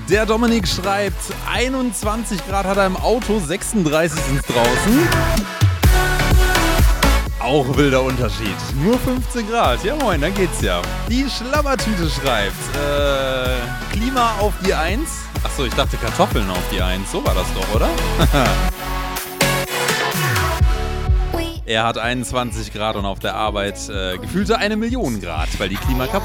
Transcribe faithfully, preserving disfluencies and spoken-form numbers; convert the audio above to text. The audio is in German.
Der Dominik schreibt, einundzwanzig Grad hat er im Auto, sechsunddreißig sind es draußen. Auch wilder Unterschied. Nur fünfzehn Grad. Ja moin, dann geht's ja. Die Schlabbertüte schreibt, äh, Klima auf die eins. Achso, ich dachte Kartoffeln auf die eins. So war das doch, oder? Er hat einundzwanzig Grad und auf der Arbeit äh, gefühlte eine Million Grad, weil die Klima kaputt